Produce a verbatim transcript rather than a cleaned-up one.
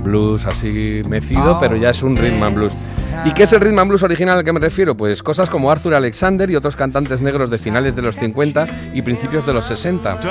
blues así mecido, pero ya es un rhythm and blues. ¿Y qué es el rhythm and blues original al que me refiero? Pues cosas como Arthur Alexander y otros cantantes negros de finales de los cincuenta y principios de los sesenta.